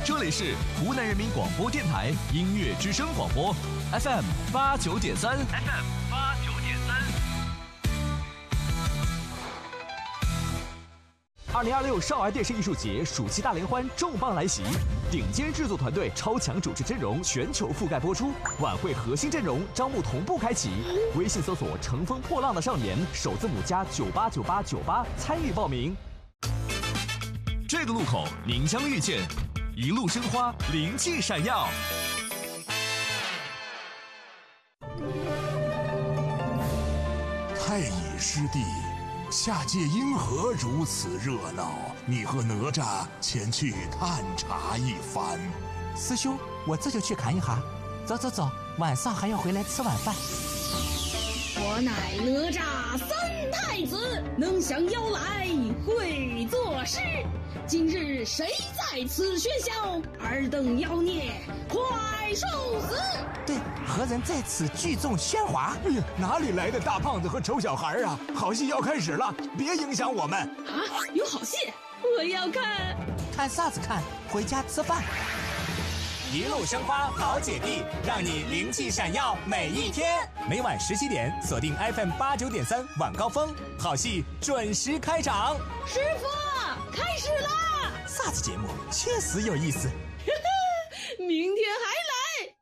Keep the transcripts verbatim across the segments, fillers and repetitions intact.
这里是湖南人民广播电台音乐之声广播 F M 八九点三 F M 八九点三。二零二六少儿电视艺术节暑期大联欢重磅来袭，顶尖制作团队、超强主持阵容全球覆盖播出。晚会核心阵容招募同步开启，微信搜索“乘风破浪的少年”，首字母加九八九八九八参与报名。这个路口您将遇见一路生花，灵气闪耀。 太乙师弟，下界因何如此热闹？你和哪吒前去探查一番。 师兄，我这就去看一下。走走走，晚上还要回来吃晚饭。 我乃哪吒三太子，能降妖来，会作诗。今日谁在此喧嚣？尔等妖孽，快受死！ 对，何人在此聚众喧哗？ 哎呀，哪里来的大胖子和丑小孩啊？好戏要开始了，别影响我们啊！有好戏，我要看。 看啥子看？回家吃饭。 一路生花，好姐弟，让你灵气闪耀每一天。每晚十七点，锁定 F M 八九点三晚高峰，好戏准时开场。 师傅，开始啦！ 啥子节目？确实有意思。 明天还来。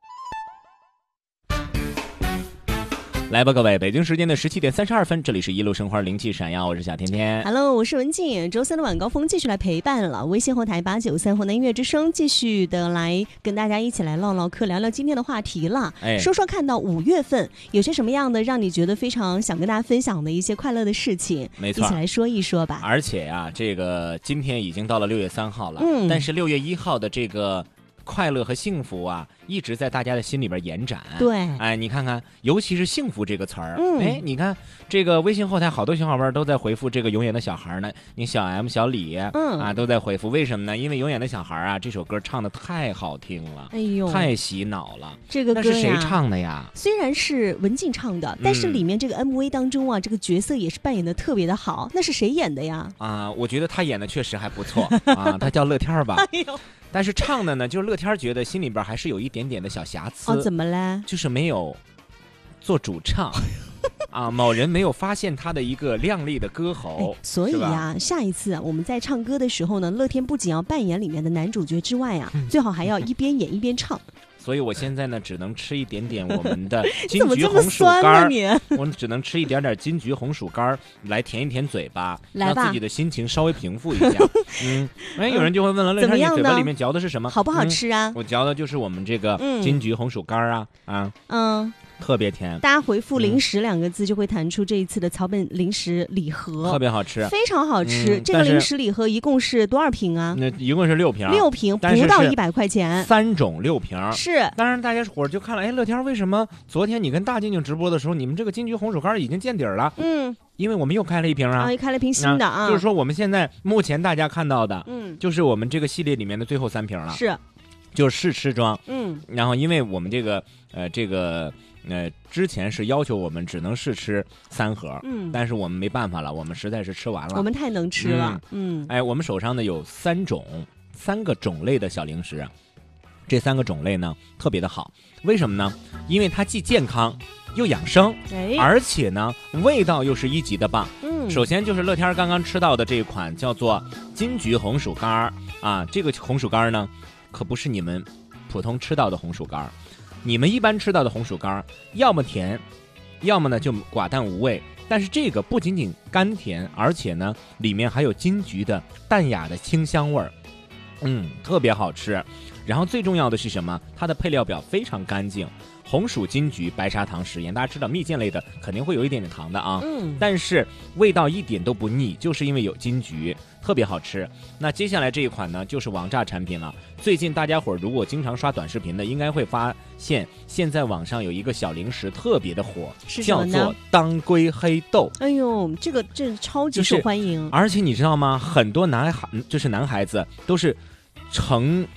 来吧，各位，北京时间的十七点三十二分，这里是一路生花，灵气闪耀，我是小天天。 Hello， 我是文静。周三的晚高峰继续来陪伴了，微信后台八九三湖南音乐之声，继续的来跟大家一起来唠唠嗑，聊聊今天的话题了。哎，说说看到五月份有些什么样的让你觉得非常想跟大家分享的一些快乐的事情， 没错， 一起来说一说吧。 而且呀、啊，这个今天已经到了六月三号了，嗯，但是六月一号的这个快乐和幸福啊，一直在大家的心里边延展。 对， 哎，你看看，尤其是幸福这个词儿，嗯，哎，你看这个微信后台好多小伙伴都在回复这个永远的小孩呢，你小 M 小李，嗯啊，都在回复，为什么呢？因为永远的小孩啊，这首歌唱的太好听了，哎呦，太洗脑了。 这个歌呀， 那是谁唱的呀？ 虽然是文静唱的，但是里面这个 M V 当中啊，嗯、这个角色也是扮演的特别的好。那是谁演的呀？ 啊，我觉得他演的确实还不错啊，他叫乐天吧。哎呦。但是唱的呢，就是乐天觉得心里边还是有一点点的小瑕疵。 哦，怎么了？ 就是没有做主唱啊，某人没有发现他的一个亮丽的歌喉。 哎、所以啊，下一次我们在唱歌的时候呢，乐天不仅要扮演里面的男主角之外啊，嗯、最好还要一边演一边唱。 所以我现在呢，只能吃一点点我们的金桔红薯干儿，我只能吃一点点金桔红薯干儿来甜一甜嘴巴，让自己的心情稍微平复一下。嗯，哎，有人就会问了，乐天，你嘴巴里面嚼的是什么？ 好不好吃啊？ 嗯、我嚼的就是我们这个金桔红薯干儿啊，啊，嗯。特别甜， 大家回复零食两个字就会弹出这一次的草本零食礼盒， 特别好吃， 非常好吃。嗯、这个零食礼盒一共是多少瓶啊？ 那一共是六瓶， 六瓶不到一百块钱， 三种六瓶是。 当然，大家伙就看了，哎，乐天为什么昨天你跟大静静直播的时候，你们这个金桔红薯干已经见底了？嗯，因为我们又开了一瓶啊， 啊，又开了一瓶新的啊， 就是说我们现在目前大家看到的，嗯，就是我们这个系列里面的最后三瓶了， 是， 就是试吃装，嗯，然后因为我们这个呃这个。呃，之前是要求我们只能试吃三盒，嗯，但是我们没办法了，我们实在是吃完了， 我们太能吃了，嗯， 嗯哎，我们手上呢有三种三个种类的小零食，这三个种类呢特别的好，为什么呢？因为它既健康又养生，哎，而且呢味道又是一级的棒。嗯，首先就是乐天刚刚吃到的这一款叫做金桔红薯干啊，这个红薯干呢可不是你们普通吃到的红薯干。你们一般吃到的红薯干要么甜要么呢就寡淡无味，但是这个不仅仅甘甜，而且呢里面还有金桔的淡雅的清香味儿，嗯，特别好吃。然后最重要的是什么？它的配料表非常干净，红薯、金桔、白砂糖、食盐，大家知道蜜饯类的肯定会有一点点糖的啊，嗯，但是味道一点都不腻，就是因为有金桔，特别好吃。那接下来这一款呢，就是王炸产品了。最近大家伙如果经常刷短视频的，应该会发现现在网上有一个小零食特别的火，叫做当归黑豆。 哎呦，这个这超级受欢迎， 就是，而且你知道吗？很多男孩就是男孩子都是成